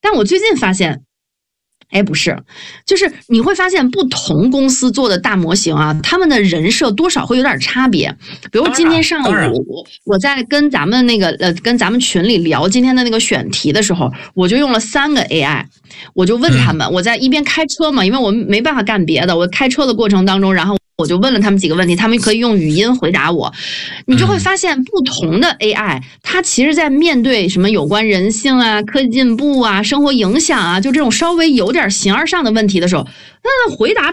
但我最近发现，哎，不是，就是你会发现不同公司做的大模型啊，他们的人设多少会有点差别。比如今天上午我在跟咱们跟咱们群里聊今天的那个选题的时候，我就用了3个 AI， 我就问他们，我在一边开车嘛，因为我没办法干别的，我开车的过程当中，然后我就问了他们几个问题，他们可以用语音回答我。你就会发现不同的 AI， 它其实在面对什么有关人性啊、科技进步啊、生活影响啊，就这种稍微有点形而上的问题的时候，那回答